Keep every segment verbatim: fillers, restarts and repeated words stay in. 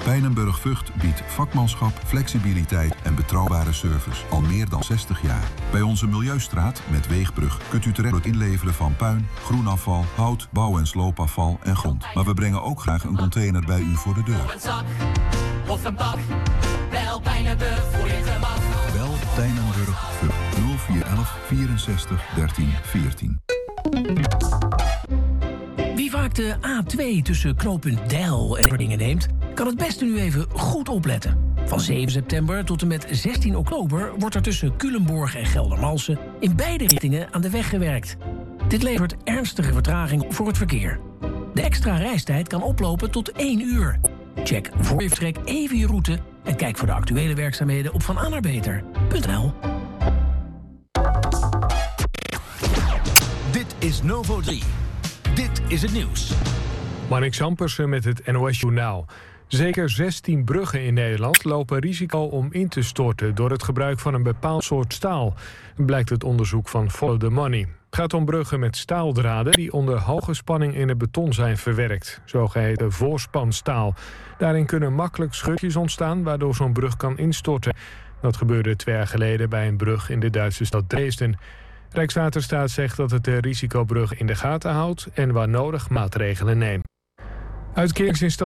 Pijnenburg Vught biedt vakmanschap, flexibiliteit en betrouwbare service al meer dan zestig jaar. Bij onze Milieustraat met Weegbrug kunt u terecht door het inleveren van puin, groenafval, hout, bouw- en sloopafval en grond. Maar we brengen ook graag een container bij u voor de deur. Of een zak, of een bak, bel Pijnenburg voor je gemak. Bel Pijnenburg Vught nul vier een een vierenzestig dertien veertien. Wie vaak de A twee tussen knooppunt Deil en Erdingen neemt, kan het beste nu even goed opletten. Van zeven september tot en met zestien oktober wordt er tussen Culemborg en Geldermalsen in beide richtingen aan de weg gewerkt. Dit levert ernstige vertraging voor het verkeer. De extra reistijd kan oplopen tot één uur. Check voor je vertrek even je route en kijk voor de actuele werkzaamheden op van Anarbeter punt n l. Dit is Novo drie. Dit is het nieuws. Marnix Ampersen met het N O S-journaal. Zeker zestien bruggen in Nederland lopen risico om in te storten door het gebruik van een bepaald soort staal, blijkt het onderzoek van Follow the Money. Het gaat om bruggen met staaldraden die onder hoge spanning in het beton zijn verwerkt, zogeheten voorspanstaal. Daarin kunnen makkelijk scheurtjes ontstaan waardoor zo'n brug kan instorten. Dat gebeurde twee jaar geleden bij een brug in de Duitse stad Dresden. Rijkswaterstaat zegt dat het de risicobrug in de gaten houdt en waar nodig maatregelen neemt. Uitkeringsinstanties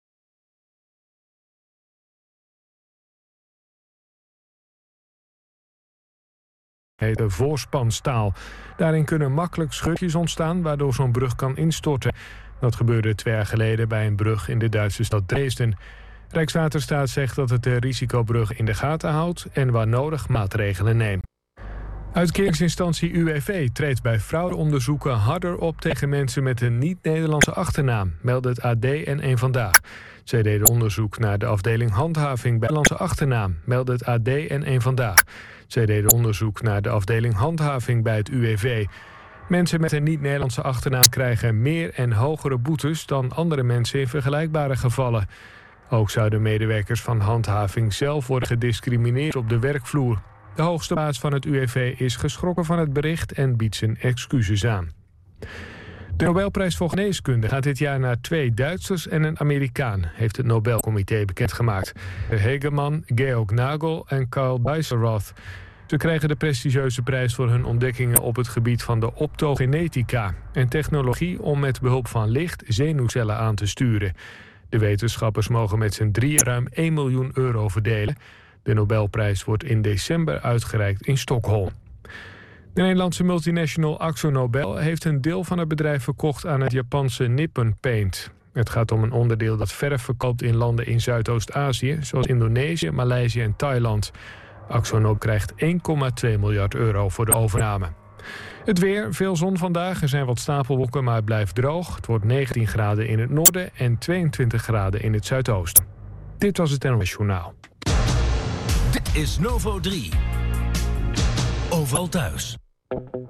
heet de voorspanstaal. Daarin kunnen makkelijk scheurtjes ontstaan waardoor zo'n brug kan instorten. Dat gebeurde twee jaar geleden bij een brug in de Duitse stad Dresden. Rijkswaterstaat zegt dat het de risicobrug in de gaten houdt en waar nodig maatregelen neemt. Uitkeringsinstantie U W V treedt bij fraudeonderzoeken harder op tegen mensen met een niet-Nederlandse achternaam, meldt het A D en Eén Vandaag. Zij deden onderzoek naar de afdeling handhaving bij Nederlandse achternaam, meldt het A D en Eén Vandaag. Zij deden onderzoek naar de afdeling handhaving bij het U W V. Mensen met een niet-Nederlandse achternaam krijgen meer en hogere boetes dan andere mensen in vergelijkbare gevallen. Ook zouden medewerkers van handhaving zelf worden gediscrimineerd op de werkvloer. De hoogste baas van het U W V is geschrokken van het bericht en biedt zijn excuses aan. De Nobelprijs voor geneeskunde gaat dit jaar naar twee Duitsers en een Amerikaan, heeft het Nobelcomité bekendgemaakt. Hegeman, Georg Nagel en Karl Beiseroth. Ze krijgen de prestigieuze prijs voor hun ontdekkingen op het gebied van de optogenetica, een technologie om met behulp van licht zenuwcellen aan te sturen. De wetenschappers mogen met z'n drieën ruim één miljoen euro verdelen. De Nobelprijs wordt in december uitgereikt in Stockholm. De Nederlandse multinational AkzoNobel heeft een deel van het bedrijf verkocht aan het Japanse Nippon Paint. Het gaat om een onderdeel dat verf verkoopt in landen in Zuidoost-Azië, zoals Indonesië, Maleisië en Thailand. AkzoNobel krijgt één komma twee miljard euro voor de overname. Het weer, veel zon vandaag, er zijn wat stapelwolken, maar het blijft droog. Het wordt negentien graden in het noorden en tweeëntwintig graden in het zuidoosten. Dit was het N O S Journaal. Dit is Novo drie. Overal thuis.